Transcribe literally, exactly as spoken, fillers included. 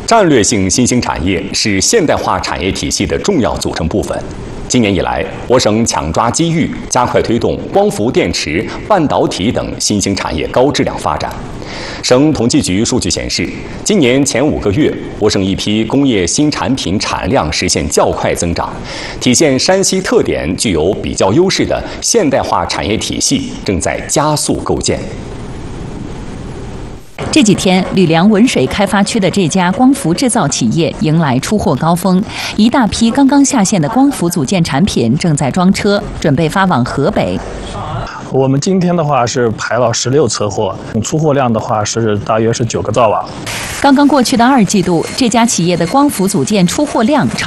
战略性新兴产业是现代化产业体系的重要组成部分。今年以来，我省抢抓机遇，加快推动光伏电池、半导体等新兴产业高质量发展。省统计局数据显示，今年前五个月，我省一批工业新产品产量实现较快增长，体现山西特点具有比较优势的现代化产业体系正在加速构建。 这几天，吕梁文水开发区的这家光伏制造企业迎来出货高峰，一大批刚刚下线的光伏组件产品正在装车，准备发往河北。 我们今天的话是排了十六车货，出货量的话是大约是九个兆瓦。 刚刚过去的二季度，这家企业的光伏组件出货量超